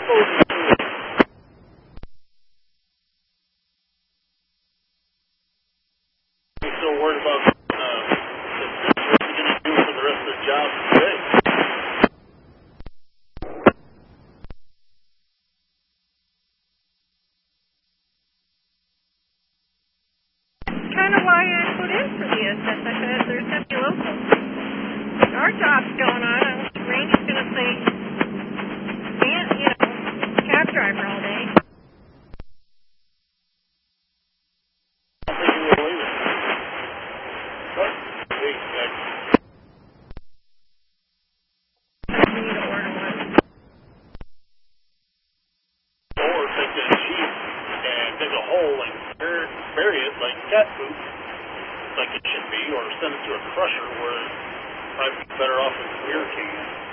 I'm still worried about what you're going to do for the rest of the job today. Kind of why I put in for the SS. I said there's heavy local. Our job's going on. Randy's going to play, cab driver all day. I think you will either. What? Hey, We need to order one. or take that sheet and dig a hole and bury it like cat poop, like it should be, or send it to a crusher where it might be better off as a beer can.